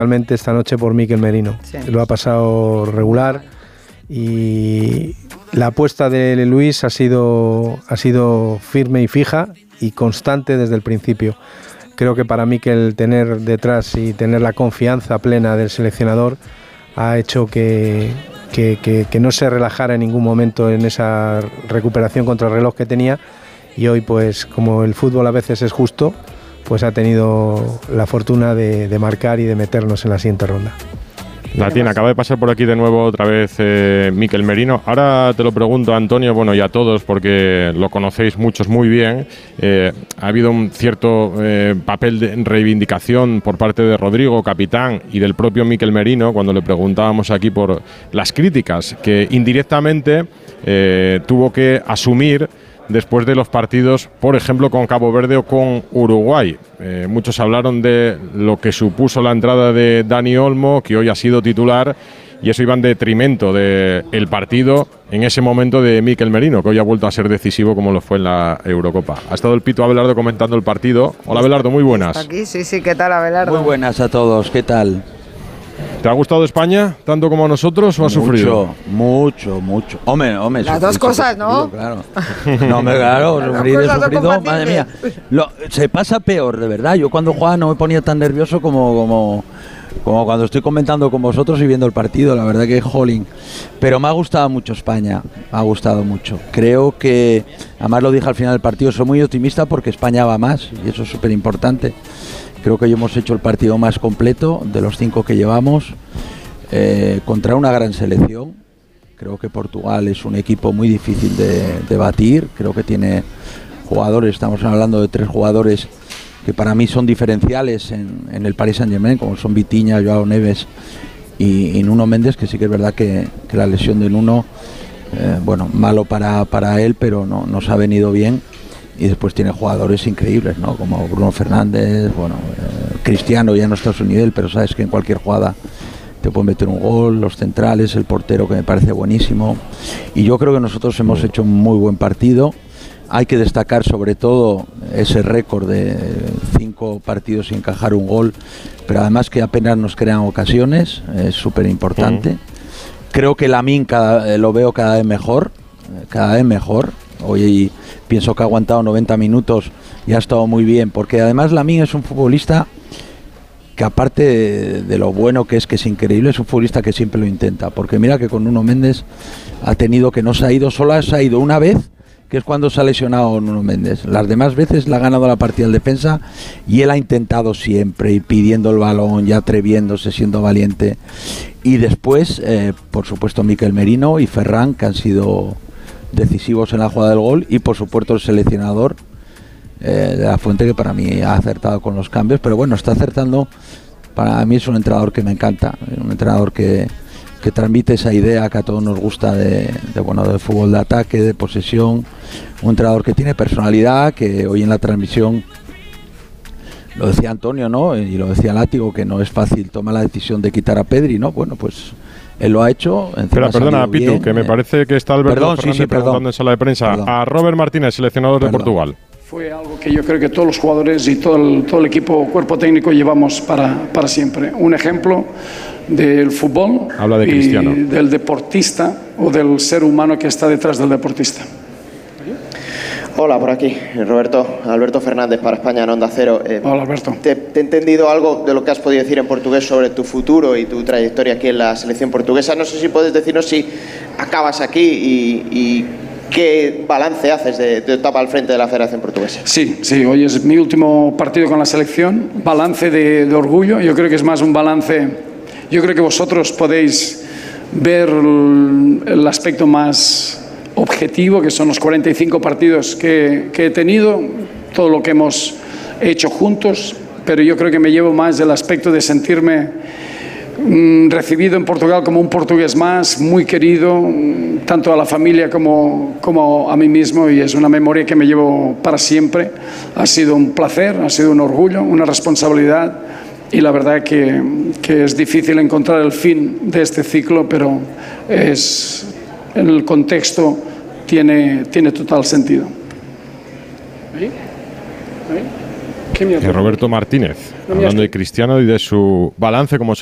realmente esta noche por Mikel Merino. Sí. Lo ha pasado regular y la apuesta de Luis ha sido firme y fija y constante desde el principio. Creo que para Mikel tener detrás y tener la confianza plena del seleccionador ha hecho que no se relajara en ningún momento en esa recuperación contra el reloj que tenía, y hoy, pues como el fútbol a veces es justo, pues ha tenido la fortuna de marcar y de meternos en la siguiente ronda. La tiene, acaba de pasar por aquí de nuevo otra vez Mikel Merino. Ahora te lo pregunto, Antonio, bueno, y a todos, porque lo conocéis muchos muy bien. Ha habido un cierto papel de reivindicación por parte de Rodrigo, capitán, y del propio Mikel Merino, cuando le preguntábamos aquí por las críticas que indirectamente tuvo que asumir después de los partidos, por ejemplo, con Cabo Verde o con Uruguay. Muchos hablaron de lo que supuso la entrada de Dani Olmo, que hoy ha sido titular, y eso iba en detrimento del partido en ese momento de Mikel Merino, que hoy ha vuelto a ser decisivo como lo fue en la Eurocopa. Ha estado el Pito Abelardo comentando el partido. Hola, Abelardo, muy buenas. Aquí, sí, ¿qué tal, Abelardo? Muy buenas a todos, ¿qué tal? ¿Te ha gustado España tanto como a nosotros o has sufrido? Mucho. Hombre, las dos cosas, ¿no? Claro. No, claro, he sufrido, madre mía. Se pasa peor, de verdad. Yo cuando jugaba no me ponía tan nervioso como cuando estoy comentando con vosotros y viendo el partido. La verdad que jolín. Pero me ha gustado mucho España, me ha gustado mucho. Creo que, además lo dije al final del partido, soy muy optimista porque España va más y eso es súper importante. Creo que hoy hemos hecho el partido más completo de los 5 que llevamos, contra una gran selección. Creo que Portugal es un equipo muy difícil de batir. Creo que tiene jugadores, estamos hablando de 3 jugadores que para mí son diferenciales en el Paris Saint-Germain, como son Vitinha, Joao Neves y Nuno Méndez, que sí que es verdad que la lesión de Nuno, malo para él, pero no nos ha venido bien. Y después tiene jugadores increíbles, ¿no? Como Bruno Fernández, Cristiano ya no está a su nivel, pero sabes que en cualquier jugada te pueden meter un gol, los centrales, el portero, que me parece buenísimo. Y yo creo que nosotros hemos hecho un muy buen partido. Hay que destacar sobre todo ese récord de 5 partidos sin encajar un gol, pero además que apenas nos crean ocasiones, es súper importante. Creo que Lamine lo veo cada vez mejor. Hoy pienso que ha aguantado 90 minutos y ha estado muy bien, porque además Lamine es un futbolista que, aparte de lo bueno que es increíble, es un futbolista que siempre lo intenta, porque mira que con Nuno Méndez ha tenido que no se ha ido, solo se ha ido una vez, que es cuando se ha lesionado Nuno Méndez. Las demás veces le ha ganado la partida al defensa y él ha intentado siempre ir pidiendo el balón y atreviéndose, siendo valiente. Y después, por supuesto, Mikel Merino y Ferran, que han sido decisivos en la jugada del gol, y por supuesto el seleccionador de la Fuente, que para mí ha acertado con los cambios, pero bueno, está acertando. Para mí es un entrenador que me encanta, un entrenador que transmite esa idea que a todos nos gusta del fútbol de ataque, de posesión, un entrenador que tiene personalidad, que hoy en la transmisión lo decía Antonio, ¿no? Y lo decía Látigo, que no es fácil tomar la decisión de quitar a Pedri, ¿no? Bueno, pues él lo ha hecho. Perdona, Pitu, que me parece que está Alberto Fernández preguntando en sala de prensa. A Robert Martínez, seleccionador de Portugal. Fue algo que yo creo que todos los jugadores y todo el equipo, cuerpo técnico, llevamos para siempre. Un ejemplo del fútbol. Habla de Cristiano. Y del deportista o del ser humano que está detrás del deportista. Hola, por aquí, Alberto Fernández para España en Onda Cero. Hola, Alberto. ¿Te he entendido algo de lo que has podido decir en portugués sobre tu futuro y tu trayectoria aquí en la selección portuguesa? No sé si puedes decirnos si acabas aquí y qué balance haces de tu etapa al frente de la Federación Portuguesa. Sí, hoy es mi último partido con la selección. Balance de orgullo. Yo creo que es más un balance. Yo creo que vosotros podéis ver el aspecto más objetivo, que son los 45 partidos que he tenido, todo lo que hemos hecho juntos, pero yo creo que me llevo más del aspecto de sentirme recibido en Portugal como un portugués más, muy querido, tanto a la familia como a mí mismo, y es una memoria que me llevo para siempre. Ha sido un placer, ha sido un orgullo, una responsabilidad, y la verdad que es difícil encontrar el fin de este ciclo, pero en el contexto tiene total sentido. Roberto Martínez, hablando de Cristiano y de su balance como